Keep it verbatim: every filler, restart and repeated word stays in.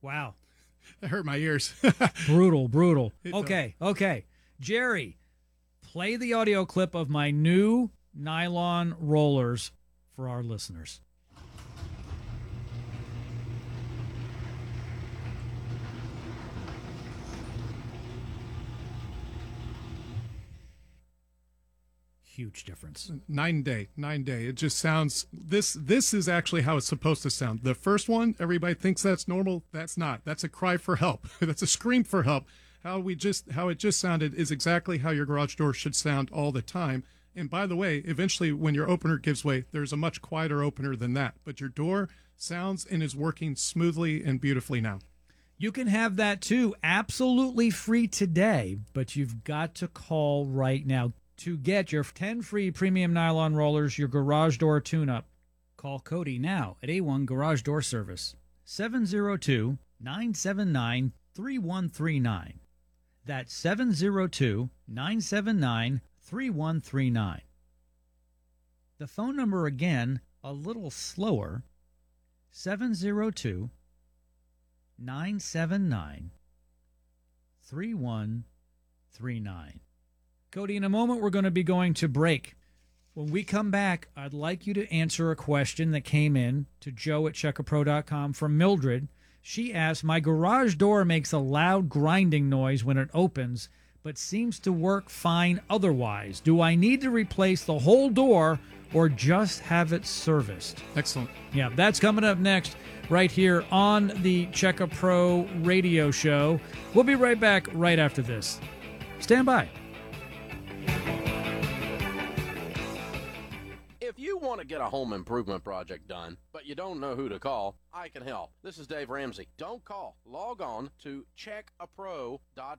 Wow. That hurt my ears. Brutal, brutal. It Okay, okay. Jerry, play the audio clip of my new nylon rollers for our listeners. Huge difference. Nine day, nine day. It just sounds, this this is actually how it's supposed to sound. The first one, everybody thinks that's normal. That's not. That's a cry for help. That's a scream for help. How we just how it just sounded is exactly how your garage door should sound all the time. And by the way, eventually when your opener gives way, there's a much quieter opener than that. But your door sounds and is working smoothly and beautifully now. You can have that too, absolutely free today, but you've got to call right now. To get your ten free premium nylon rollers, your garage door tune-up, call Cody now at A one Garage Door Service, seven oh two, nine seven nine, three one three nine. That's seven oh two, nine seven nine, three one three nine. The phone number again, a little slower, seven oh two, nine seven nine, three one three nine. Cody, in a moment, we're going to be going to break. When we come back, I'd like you to answer a question that came in to joe at checker pro dot com from Mildred. She asked, my garage door makes a loud grinding noise when it opens, but seems to work fine otherwise. Do I need to replace the whole door or just have it serviced? Excellent. Yeah, that's coming up next right here on the Checker Pro radio show. We'll be right back right after this. Stand by. If you want to get a home improvement project done, but you don't know who to call, I can help. This is Dave Ramsey. Don't call. Log on to check a pro dot